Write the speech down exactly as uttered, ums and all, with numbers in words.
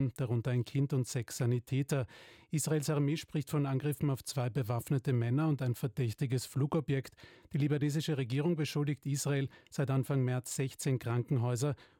darunter ein Kind und sechs Sanitäter. Israels Armee spricht von Angriffen auf zwei bewaffnete Männer und ein verdächtiges Flugobjekt. Die libanesische Regierung beschuldigt Israel, seit Anfang März sechzehn Krankenhäuser